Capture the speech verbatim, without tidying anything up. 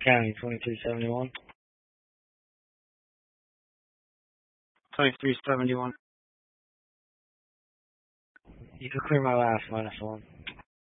County, twenty-three seventy-one. twenty-three seventy-one. You can clear my last minus one.